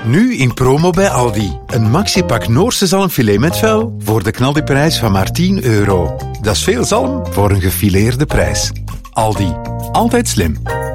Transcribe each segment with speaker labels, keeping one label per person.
Speaker 1: Nu in promo bij Aldi. Een maxipak Noorse zalmfilet met vel voor de knaldiprijs van maar €10. Dat is veel zalm voor een gefileerde prijs. Aldi. Altijd slim.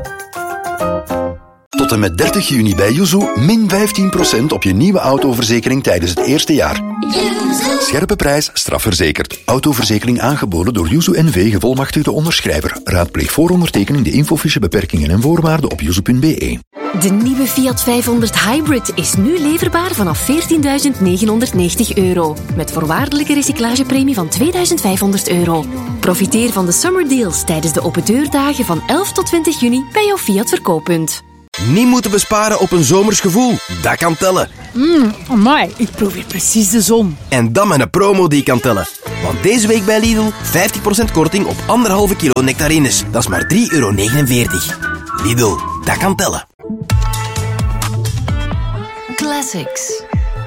Speaker 2: Tot en met 30 juni bij Yuzu min 15% op je nieuwe autoverzekering tijdens het eerste jaar. Scherpe prijs, strafverzekerd. Autoverzekering aangeboden door Yuzu NV, gevolmachtigde onderschrijver. Raadpleeg voor ondertekening de infofiche beperkingen en voorwaarden op yuzu.be.
Speaker 3: De nieuwe Fiat 500 Hybrid is nu leverbaar vanaf €14.990. Met voorwaardelijke recyclagepremie van €2.500. Profiteer van de summer deals tijdens de opendeurdagen van 11 tot 20 juni bij jouw Fiat verkooppunt.
Speaker 4: Niet moeten besparen op een zomers gevoel. Dat kan tellen.
Speaker 5: Amai, ik proef hier precies de zon.
Speaker 4: En dan met een promo die kan tellen. Want deze week bij Lidl 50% korting op 1,5 kilo nectarines. Dat is maar €3,49. Lidl, dat kan tellen.
Speaker 3: Classics.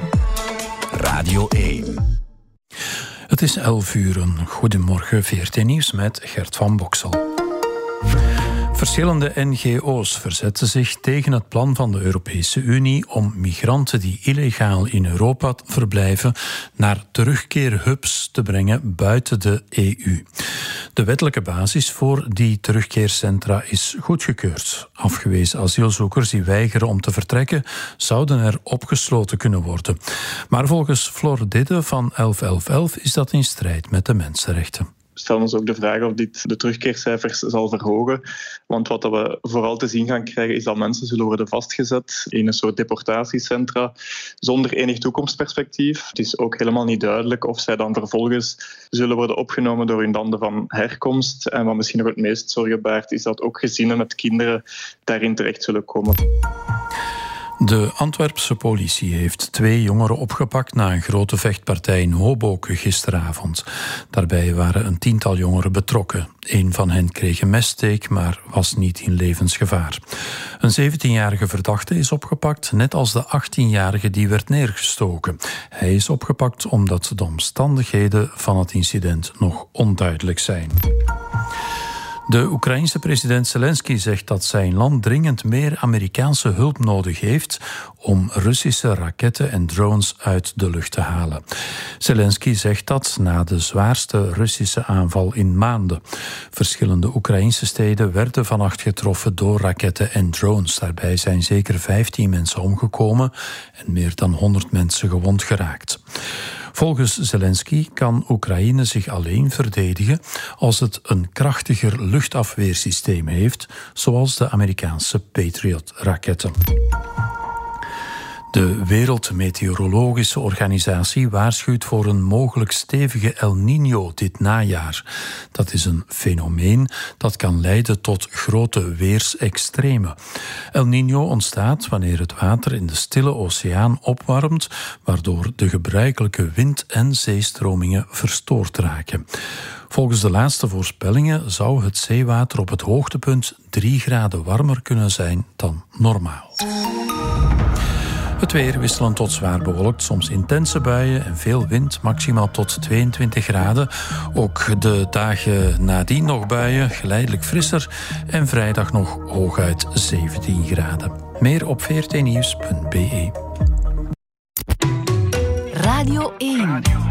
Speaker 6: Radio 1. Het is 11 uur. Goedemorgen, VRT Nieuws met Gert van Boksel. Verschillende NGO's verzetten zich tegen het plan van de Europese Unie om migranten die illegaal in Europa verblijven naar terugkeerhubs te brengen buiten de EU. De wettelijke basis voor die terugkeercentra is goedgekeurd. Afgewezen asielzoekers die weigeren om te vertrekken zouden er opgesloten kunnen worden. Maar volgens Floor Didde van 1111 is dat in strijd met de mensenrechten.
Speaker 7: We stellen ons ook de vraag of dit de terugkeercijfers zal verhogen. Want wat we vooral te zien gaan krijgen is dat mensen zullen worden vastgezet in een soort deportatiecentra zonder enig toekomstperspectief. Het is ook helemaal niet duidelijk of zij dan vervolgens zullen worden opgenomen door hun landen van herkomst. En wat misschien nog het meest zorgen baart is dat ook gezinnen met kinderen daarin terecht zullen komen.
Speaker 6: De Antwerpse politie heeft 2 jongeren opgepakt na een grote vechtpartij in Hoboken gisteravond. Daarbij waren een 10-tal jongeren betrokken. Een van hen kreeg een messteek, maar was niet in levensgevaar. Een 17-jarige verdachte is opgepakt, net als de 18-jarige die werd neergestoken. Hij is opgepakt omdat de omstandigheden van het incident nog onduidelijk zijn. De Oekraïense president Zelensky zegt dat zijn land dringend meer Amerikaanse hulp nodig heeft om Russische raketten en drones uit de lucht te halen. Zelensky zegt dat na de zwaarste Russische aanval in maanden. Verschillende Oekraïense steden werden vannacht getroffen door raketten en drones. Daarbij zijn zeker 15 mensen omgekomen en meer dan 100 mensen gewond geraakt. Volgens Zelensky kan Oekraïne zich alleen verdedigen als het een krachtiger luchtafweersysteem heeft, zoals de Amerikaanse Patriot-raketten. De Wereldmeteorologische Organisatie waarschuwt voor een mogelijk stevige El Niño dit najaar. Dat is een fenomeen dat kan leiden tot grote weersextremen. El Niño ontstaat wanneer het water in de Stille Oceaan opwarmt, waardoor de gebruikelijke wind- en zeestromingen verstoord raken. Volgens de laatste voorspellingen zou het zeewater op het hoogtepunt 3 graden warmer kunnen zijn dan normaal. Het weer wisselend tot zwaar bewolkt, soms intense buien en veel wind, maximaal tot 22 graden. Ook de dagen nadien nog buien, geleidelijk frisser en vrijdag nog hooguit 17 graden. Meer op vrtnieuws.be.
Speaker 3: Radio 1.